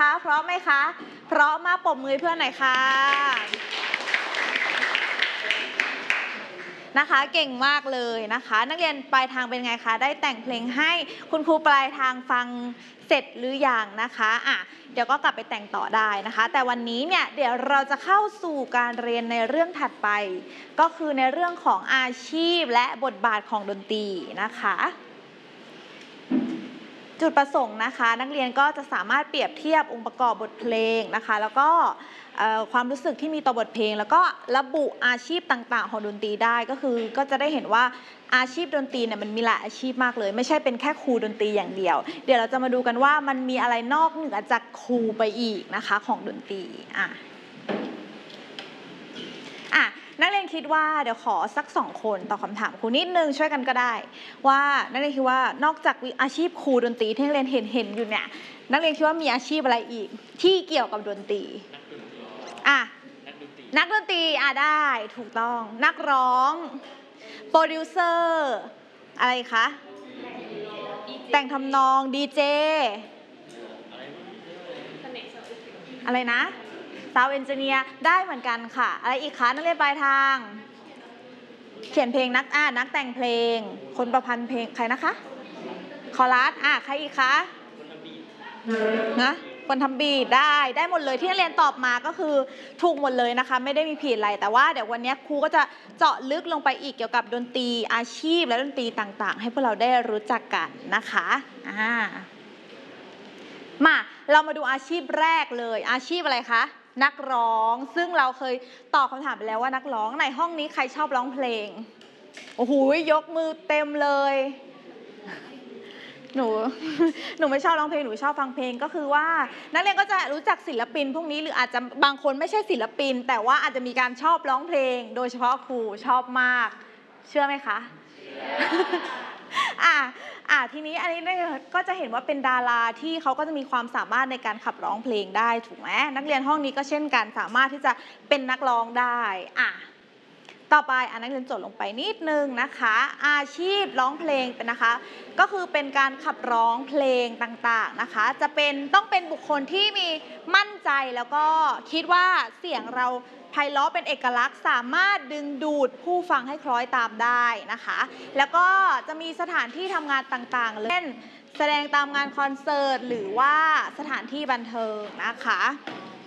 เพราะไหมคะเพราะมากปรบมือเพื่อนหน่อยค่ะนะคะเก่งมากเลยนะคะนักเรียนปลายทางเป็นไงคะได้แต่งเพลงให้คุณครูปลายทางฟังเสร็จหรือยังนะคะเดี๋ยวก็กลับไปแต่งต่อได้นะคะแต่วันนี้เนี่ยเดี๋ยวเราจะเข้าสู่การเรียนในเรื่องถัดไปก็คือในเรื่องของอาชีพและบทบาทของดนตรีนะคะจุดประสงค์นะคะนักเรียนก็จะสามารถเปรียบเทียบองค์ประกอบบทเพลงนะคะแล้วก็ความรู้สึกที่มีต่อบทเพลงแล้วก็ระบุอาชีพต่างๆของดนตรีได้ก็จะได้เห็นว่าอาชีพดนตรีเนี่ยมันมีหลายอาชีพมากเลยไม่ใช่เป็นแค่ครูดนตรีอย่างเดียวเดี๋ยวเราจะมาดูกันว่ามันมีอะไรนอกเหนือจากครูไปอีกนะคะของดนตรีนักเรียนคิดว่าเดี๋ยวขอสัก2 คนตอบคำถามครูนิดนึงช่วยกันก็ได้ว่านักเรียนคิดว่านอกจากอาชีพครูดนตรีที่นักเรียนเห็นอยู่เนี่ยนักเรียนคิดว่ามีอาชีพอะไรอีกที่เกี่ยวกับดนตรีนักดนตรีได้ถูกต้องนักร้องโปรดิวเซอร์อะไรคะแต่งทำนองดีเจอะไรนะซาวด์เอนจิเนียร์ได้เหมือนกันค่ะอะไรอีกคะนักเรียนปลายทางเขียนเพลงนักแต่งเพลงคนประพันธ์เพลงใครนะคะคอรัสใครอีกคะคนทำบีทได้หมดเลยที่นักเรียนตอบมาก็คือถูกหมดเลยนะคะไม่ได้มีผิดอะไรแต่ว่าเดี๋ยววันนี้ครูก็จะเจาะลึกลงไปอีกเกี่ยวกับดนตรีอาชีพและดนตรีต่างๆให้พวกเราได้รู้จักกันนะคะมาเรามาดูอาชีพแรกเลยอาชีพอะไรคะนักร้องซึ่งเราเคยตอบคำถามไปแล้วว่านักร้องในห้องนี้ใครชอบร้องเพลงโอ้โหยกมือเต็มเลยหนูไม่ชอบร้องเพลงหนูชอบฟังเพลงก็คือว่านักเรียนก็จะรู้จักศิลปินพวกนี้หรืออาจจะบางคนไม่ใช่ศิลปินแต่ว่าอาจจะมีการชอบร้องเพลงโดยเฉพาะครูชอบมากเชื่อไหมคะทีนี้อันนี้ก็จะเห็นว่าเป็นดาราที่เขาก็จะมีความสามารถในการขับร้องเพลงได้ถูกไหมนักเรียนห้องนี้ก็เช่นกันสามารถที่จะเป็นนักร้องได้ต่อไปนักเรียนจดลงไปนิดนึงนะคะอาชีพร้องเพลงเป็นนะคะก็คือเป็นการขับร้องเพลงต่างๆนะคะต้องเป็นบุคคลที่มีมั่นใจแล้วก็คิดว่าเสียงเราไพเราะเป็นเอกลักษณ์สามารถดึงดูดผู้ฟังให้คล้อยตามได้นะคะแล้วก็จะมีสถานที่ทำงานต่างๆเช่นแสดงตามงานคอนเสิร์ตหรือว่าสถานที่บันเทิงนะคะ